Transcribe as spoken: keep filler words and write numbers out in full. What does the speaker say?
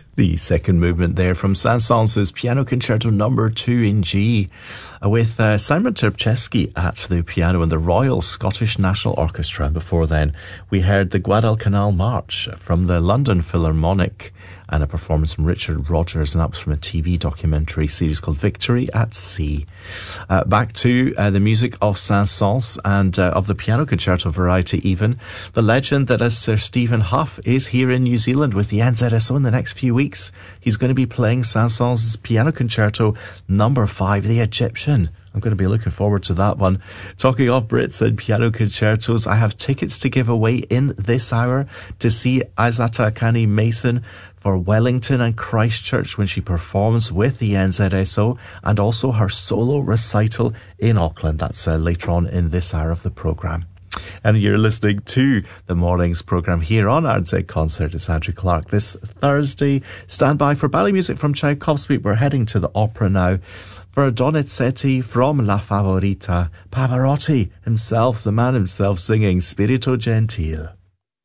The second movement there from Saint-Saëns' Piano Concerto Number two in G, with uh, Simon Terpczewski at the piano and the Royal Scottish National Orchestra. Before then, we heard the Guadalcanal March from the London Philharmonic and a performance from Richard Rogers, and that was from a T V documentary series called Victory at Sea. Uh, back to uh, the music of Saint-Saëns and uh, of the piano concerto variety even. The legend that is Sir Stephen Huff is here in New Zealand with the N Z S O in the next few weeks. He's going to be playing Saint-Saëns' Piano Concerto Number five, The Egyptian. I'm going to be looking forward to that one. Talking of Brits and piano concertos, I have tickets to give away in this hour to see Isata Akani Mason for Wellington and Christchurch when she performs with the N Z S O, and also her solo recital in Auckland. That's uh, later on in this hour of the programme. And you're listening to the morning's programme here on R Z Concert. It's Andrew Clark this Thursday. Stand by for ballet music from Tchaikovsky. We're heading to the opera now for Donizetti from La Favorita. Pavarotti himself, the man himself, singing Spirito Gentile.